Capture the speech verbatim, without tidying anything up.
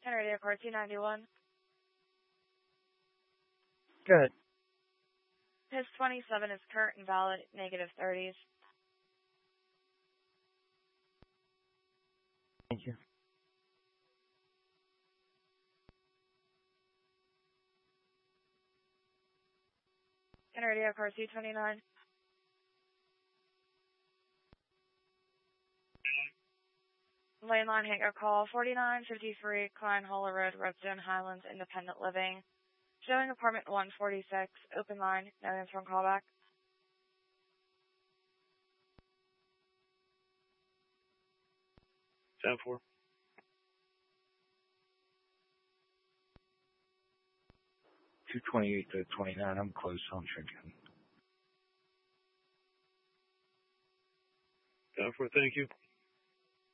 Radio Car two ninety-one. Good. His twenty-seven is current and valid, negative thirties. Thank you. Radio Car two twenty-nine. Landline Hangar call forty-nine fifty-three Klein Holler Road, Redstone Highlands, Independent Living. Showing apartment one forty-six, open line, no answer on callback. ten four. two twenty-eight to twenty-nine, I'm close on drinking. ten four, thank you.